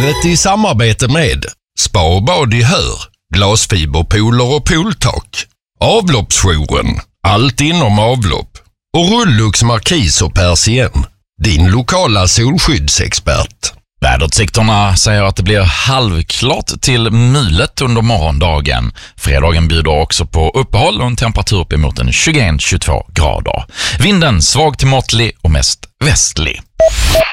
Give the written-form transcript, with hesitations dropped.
Vädret i samarbete med Spa och bad i Hör, glasfiberpooler och pooltak, Avloppsjouren, allt inom avlopp och Rullux Markis och Persien, din lokala solskyddsexpert. Väderutsikterna säger att det blir halvklart till mulet under morgondagen. Fredagen bjuder också på uppehåll och en temperatur upp emot 21-22 grader. Vinden svag till måttlig och mest västlig.